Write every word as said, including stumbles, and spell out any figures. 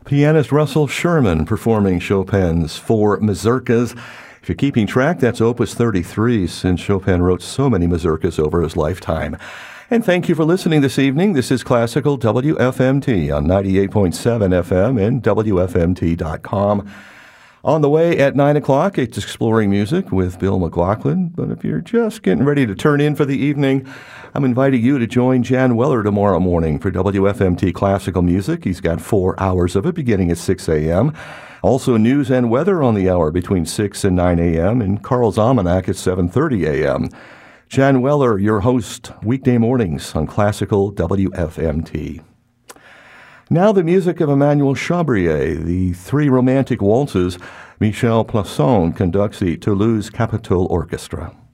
Pianist Russell Sherman performing Chopin's Four Mazurkas. If you're keeping track, that's Opus thirty-three, since Chopin wrote so many mazurkas over his lifetime. And thank you for listening this evening. This is Classical W F M T on ninety-eight point seven F M and W F M T dot com. On the way at nine o'clock, it's Exploring Music with Bill McLaughlin. But if you're just getting ready to turn in for the evening, I'm inviting you to join Jan Weller tomorrow morning for W F M T Classical Music. He's got four hours of it beginning at six a.m. Also news and weather on the hour between six and nine a.m. and Carl's Almanac at seven thirty a.m. Jan Weller, your host, weekday mornings on Classical W F M T. Now the music of Emmanuel Chabrier, the Three Romantic Waltzes. Michel Plasson conducts the Toulouse Capitol Orchestra.